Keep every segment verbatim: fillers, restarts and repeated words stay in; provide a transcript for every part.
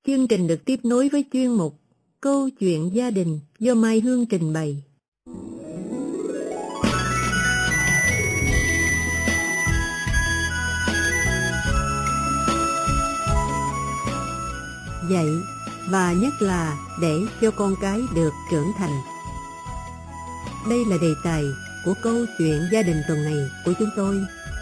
Chương trình được tiếp nối với chuyên mục Câu chuyện gia đình do Mai Hương trình bày. Dạy và nhất là để cho con cái được trưởng thành. Đây là đề tài của câu chuyện gia đình tuần này của chúng tôi.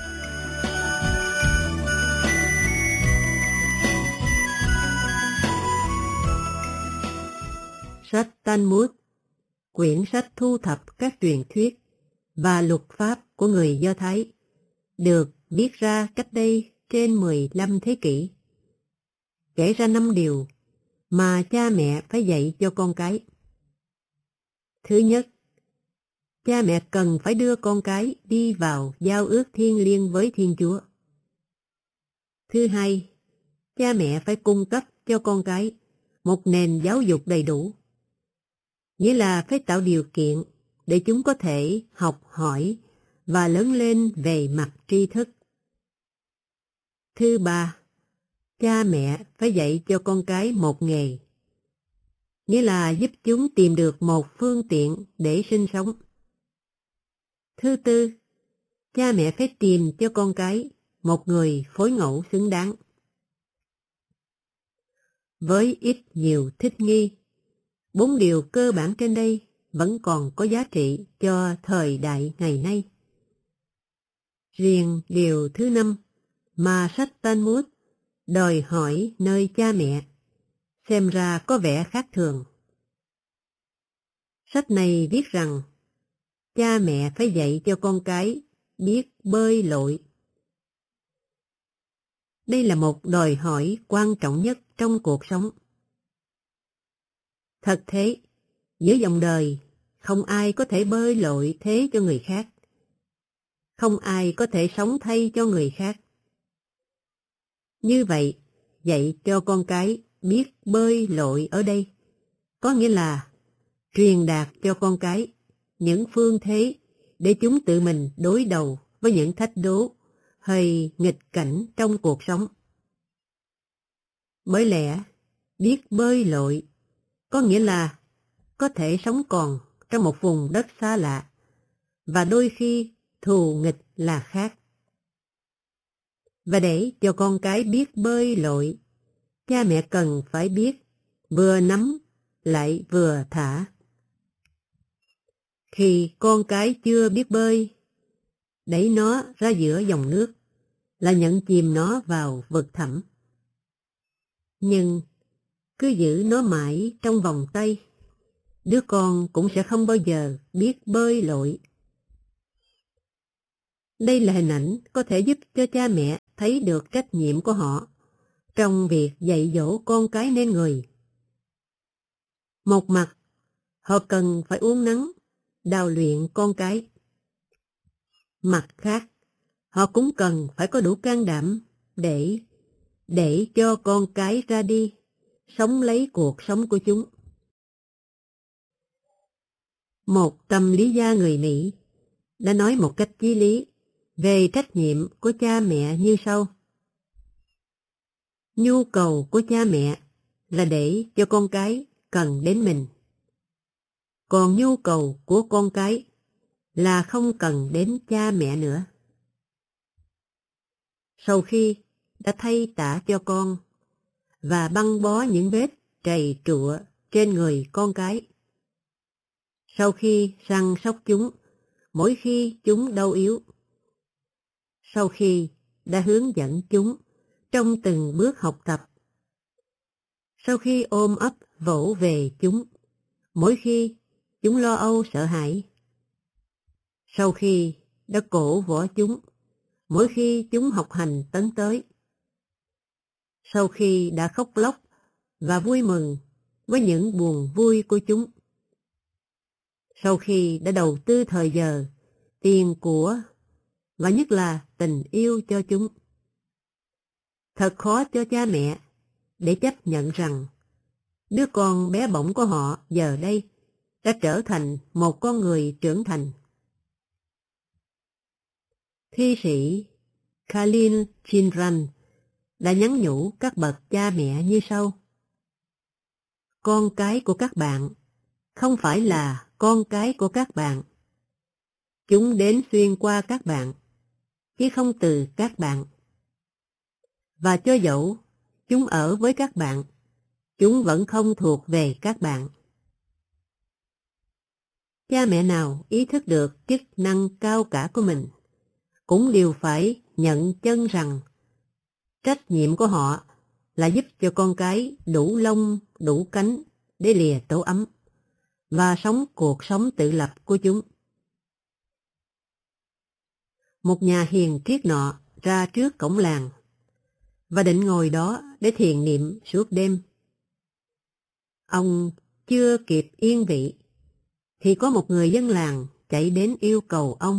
Sách Talmud, quyển sách thu thập các truyền thuyết và luật pháp của người Do Thái, được viết ra cách đây trên mười lăm thế kỷ. Kể ra năm điều mà cha mẹ phải dạy cho con cái. Thứ nhất, cha mẹ cần phải đưa con cái đi vào giao ước thiêng liêng với Thiên Chúa. Thứ hai, cha mẹ phải cung cấp cho con cái một nền giáo dục đầy đủ, nghĩa là phải tạo điều kiện để chúng có thể học hỏi và lớn lên về mặt tri thức. Thứ ba, cha mẹ phải dạy cho con cái một nghề, nghĩa là giúp chúng tìm được một phương tiện để sinh sống. Thứ tư, cha mẹ phải tìm cho con cái một người phối ngẫu xứng đáng. Với ít nhiều thích nghi, bốn điều cơ bản trên đây vẫn còn có giá trị cho thời đại ngày nay. Riêng điều thứ năm mà sách Talmud đòi hỏi nơi cha mẹ xem ra có vẻ khác thường. Sách này viết rằng cha mẹ phải dạy cho con cái biết bơi lội. Đây là một đòi hỏi quan trọng nhất trong cuộc sống. Thật thế, giữa dòng đời, không ai có thể bơi lội thế cho người khác. Không ai có thể sống thay cho người khác. Như vậy, dạy cho con cái biết bơi lội ở đây, có nghĩa là truyền đạt cho con cái những phương thế để chúng tự mình đối đầu với những thách đố hay nghịch cảnh trong cuộc sống. Bởi lẽ, biết bơi lội có nghĩa là có thể sống còn trong một vùng đất xa lạ, và đôi khi thù nghịch là khác. Và để cho con cái biết bơi lội, cha mẹ cần phải biết vừa nắm lại vừa thả. Khi con cái chưa biết bơi, đẩy nó ra giữa dòng nước là nhận chìm nó vào vực thẳm. Nhưng cứ giữ nó mãi trong vòng tay, đứa con cũng sẽ không bao giờ biết bơi lội. Đây là hình ảnh có thể giúp cho cha mẹ thấy được trách nhiệm của họ trong việc dạy dỗ con cái nên người. Một mặt, họ cần phải uốn nắn, đào luyện con cái. Mặt khác, họ cũng cần phải có đủ can đảm để để cho con cái ra đi, sống lấy cuộc sống của chúng. Một tâm lý gia người Mỹ đã nói một cách chí lý về trách nhiệm của cha mẹ như sau. Nhu cầu của cha mẹ là để cho con cái cần đến mình. Còn nhu cầu của con cái là không cần đến cha mẹ nữa. Sau khi đã thay tã cho con và băng bó những vết trầy trụa trên người con cái, sau khi săn sóc chúng mỗi khi chúng đau yếu, sau khi đã hướng dẫn chúng trong từng bước học tập, sau khi ôm ấp vỗ về chúng mỗi khi chúng lo âu sợ hãi, sau khi đã cổ vũ chúng mỗi khi chúng học hành tấn tới, sau khi đã khóc lóc và vui mừng với những buồn vui của chúng, sau khi đã đầu tư thời giờ, tiền của và nhất là tình yêu cho chúng. Thật khó cho cha mẹ để chấp nhận rằng đứa con bé bỏng của họ giờ đây đã trở thành một con người trưởng thành. Thi sĩ Khalil Gibran đã nhắn nhủ các bậc cha mẹ như sau. con cái của các bạn, không phải là con cái của các bạn. Chúng đến xuyên qua các bạn, chứ không từ các bạn. Và cho dẫu chúng ở với các bạn, chúng vẫn không thuộc về các bạn. Cha mẹ nào ý thức được chức năng cao cả của mình, cũng đều phải nhận chân rằng trách nhiệm của họ là giúp cho con cái đủ lông, đủ cánh để lìa tổ ấm và sống cuộc sống tự lập của chúng. Một nhà hiền triết nọ ra trước cổng làng và định ngồi đó để thiền niệm suốt đêm. Ông chưa kịp yên vị thì có một người dân làng chạy đến yêu cầu ông: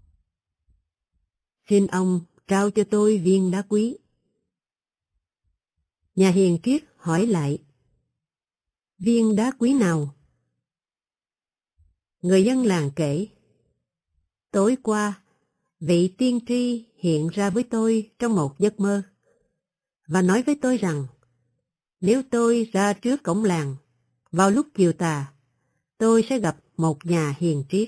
"Xin ông trao cho tôi viên đá quý." Nhà hiền triết hỏi lại: "Viên đá quý nào?" Người dân làng kể: "Tối qua, vị tiên tri hiện ra với tôi trong một giấc mơ và nói với tôi rằng nếu tôi ra trước cổng làng vào lúc chiều tà, tôi sẽ gặp một nhà hiền triết.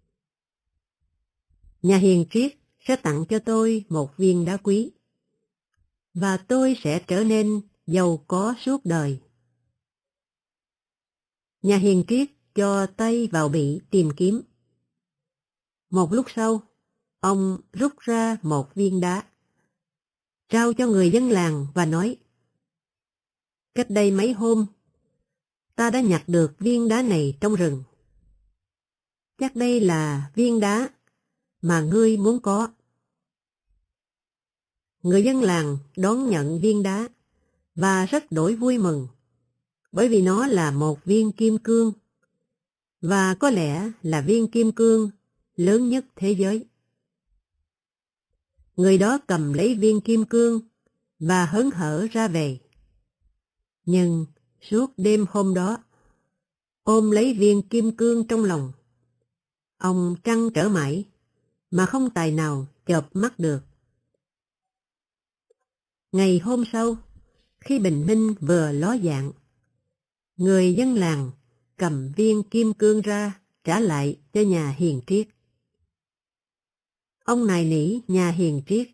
Nhà hiền triết sẽ tặng cho tôi một viên đá quý và tôi sẽ trở nên giàu có suốt đời." Nhà hiền triết cho tay vào bị tìm kiếm. Một lúc sau, ông rút ra một viên đá, trao cho người dân làng và nói: "Cách đây mấy hôm, ta đã nhặt được viên đá này trong rừng. Chắc đây là viên đá mà ngươi muốn có." Người dân làng đón nhận viên đá và rất đổi vui mừng, bởi vì nó là một viên kim cương, và có lẽ là viên kim cương lớn nhất thế giới. Người đó cầm lấy viên kim cương và hớn hở ra về. Nhưng suốt đêm hôm đó, ôm lấy viên kim cương trong lòng, ông trăn trở mãi mà không tài nào chợp mắt được. Ngày hôm sau, khi bình minh vừa ló dạng, người dân làng cầm viên kim cương ra trả lại cho nhà hiền triết. Ông nài nỉ nhà hiền triết: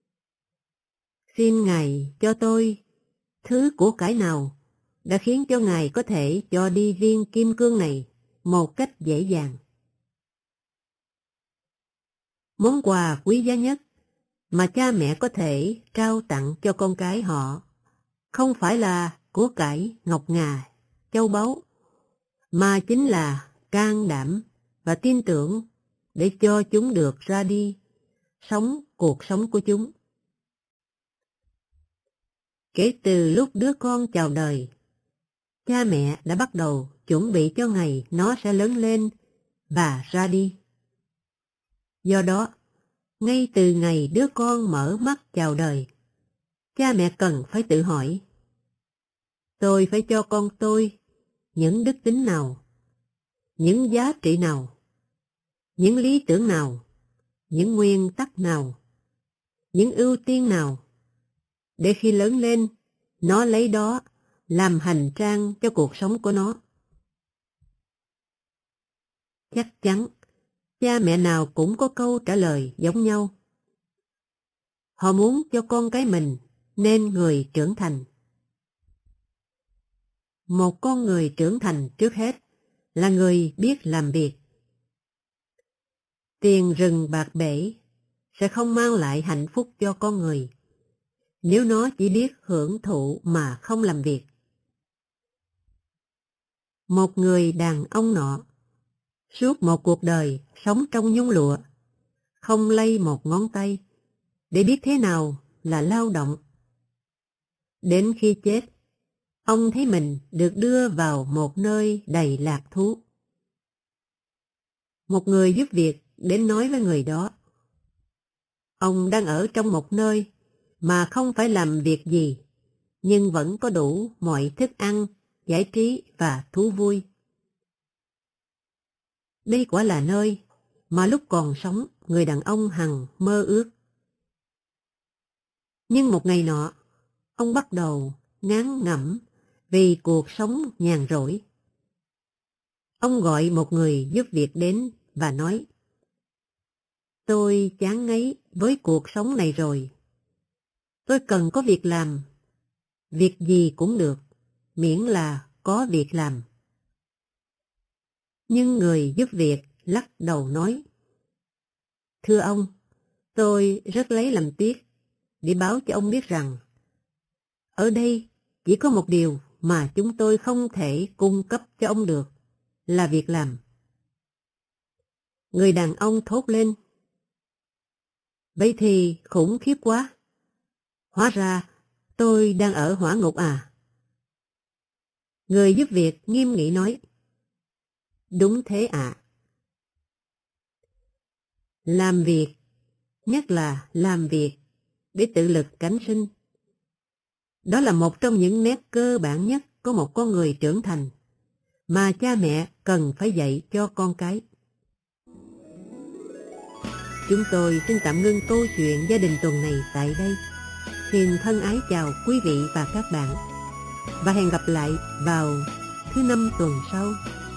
"Xin Ngài cho tôi thứ của cải nào đã khiến cho Ngài có thể cho đi viên kim cương này một cách dễ dàng." Món quà quý giá nhất mà cha mẹ có thể trao tặng cho con cái họ không phải là của cải ngọc ngà, châu báu, mà chính là can đảm và tin tưởng để cho chúng được ra đi, sống cuộc sống của chúng. Kể từ lúc đứa con chào đời, cha mẹ đã bắt đầu chuẩn bị cho ngày nó sẽ lớn lên và ra đi. Do đó, ngay từ ngày đứa con mở mắt chào đời, cha mẹ cần phải tự hỏi: tôi phải cho con tôi những đức tính nào, những giá trị nào, những lý tưởng nào, những nguyên tắc nào, những ưu tiên nào, để khi lớn lên, nó lấy đó làm hành trang cho cuộc sống của nó. Chắc chắn, cha mẹ nào cũng có câu trả lời giống nhau. Họ muốn cho con cái mình nên người trưởng thành. Một con người trưởng thành trước hết là người biết làm việc. Tiền rừng bạc bể sẽ không mang lại hạnh phúc cho con người nếu nó chỉ biết hưởng thụ mà không làm việc. Một người đàn ông nọ suốt một cuộc đời sống trong nhung lụa, không lay một ngón tay để biết thế nào là lao động. Đến khi chết, ông thấy mình được đưa vào một nơi đầy lạc thú. Một người giúp việc đến nói với người đó: ông đang ở trong một nơi mà không phải làm việc gì, nhưng vẫn có đủ mọi thức ăn, giải trí và thú vui. Đây quả là nơi mà lúc còn sống người đàn ông hằng mơ ước. Nhưng một ngày nọ, ông bắt đầu ngán ngẩm vì cuộc sống nhàn rỗi. Ông gọi một người giúp việc đến và nói: Tôi chán ngấy với cuộc sống này rồi. Tôi cần có việc làm. Việc gì cũng được, miễn là có việc làm. Nhưng người giúp việc lắc đầu nói: Thưa ông, tôi rất lấy làm tiếc để báo cho ông biết rằng ở đây chỉ có một điều mà chúng tôi không thể cung cấp cho ông được, là việc làm. Người đàn ông thốt lên: Vậy thì khủng khiếp quá. Hóa ra tôi đang ở hỏa ngục à? Người giúp việc nghiêm nghị nói: Đúng thế ạ. Làm việc, nhất là làm việc để tự lực cánh sinh, đó là một trong những nét cơ bản nhất của một con người trưởng thành mà cha mẹ cần phải dạy cho con cái. Chúng tôi xin tạm ngưng câu chuyện gia đình tuần này tại đây. Xin thân ái chào quý vị và các bạn, và hẹn gặp lại vào thứ năm tuần sau.